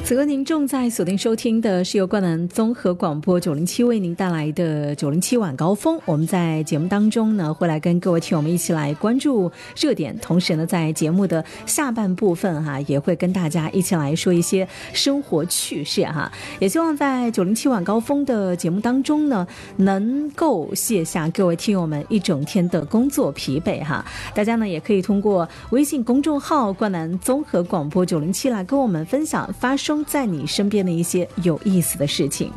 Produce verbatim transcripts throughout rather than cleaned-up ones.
此刻您正在锁定收听的是由冠南综合广播九零七为您带来的九零七晚高峰。我们在节目当中呢，会来跟各位听友们一起来关注热点，同时呢，在节目的下半部分哈、啊，也会跟大家一起来说一些生活趣事哈、啊。也希望在九零七晚高峰的节目当中呢，能够卸下各位听友们一整天的工作疲惫哈。大家呢也可以通过微信公众号冠南综合广播九零七来跟我们分享发生在你身边的一些有意思的事情。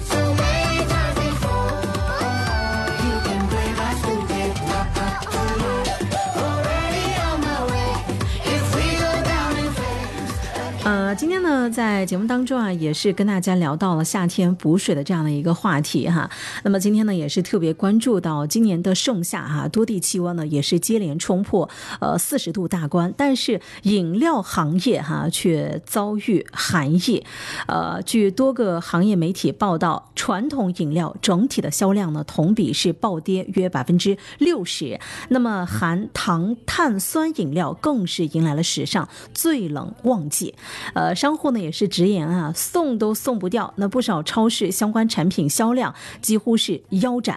呃，今天呢，在节目当中啊，也是跟大家聊到了夏天补水的这样的一个话题哈。那么今天呢，也是特别关注到今年的盛夏哈，多地气温呢也是接连冲破呃四十度大关，但是饮料行业哈却遭遇寒意。呃，据多个行业媒体报道，传统饮料整体的销量呢同比是暴跌约百分之六十。那么含糖碳酸饮料更是迎来了史上最冷旺季。呃，商户呢也是直言啊，送都送不掉。那不少超市相关产品销量几乎是腰斩。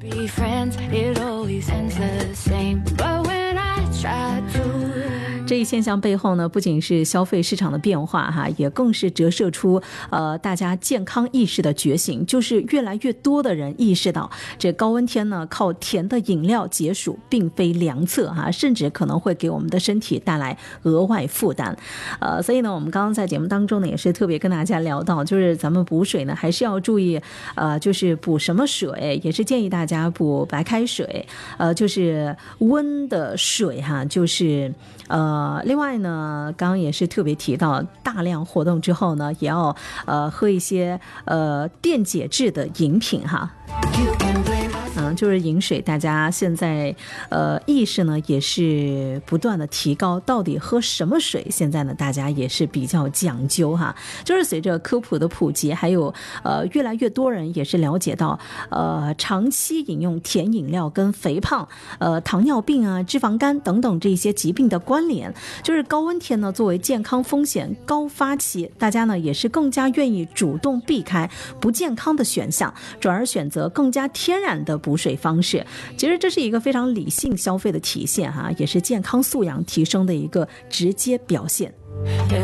这一现象背后呢，不仅是消费市场的变化哈，也更是折射出呃大家健康意识的觉醒，就是越来越多的人意识到，这高温天呢，靠甜的饮料解暑并非良策哈，甚至可能会给我们的身体带来额外负担。呃，所以呢，我们刚刚在节目当中呢，也是特别跟大家聊到，就是咱们补水呢，还是要注意，呃，就是补什么水，也是建议大家补白开水，呃，就是温的水哈，就是呃。呃，另外呢，刚刚也是特别提到，大量活动之后呢，也要呃喝一些呃电解质的饮品哈。嗯，就是饮水，大家现在呃意识呢也是不断的提高，到底喝什么水？现在呢，大家也是比较讲究哈。就是随着科普的普及，还有呃越来越多人也是了解到，呃长期饮用甜饮料跟肥胖、呃糖尿病啊、脂肪肝等等这些疾病的关联。就是高温天呢，作为健康风险高发期，大家呢也是更加愿意主动避开不健康的选项，转而选择更加天然的补水方式。其实这是一个非常理性消费的体现哈，也是健康素养提升的一个直接表现。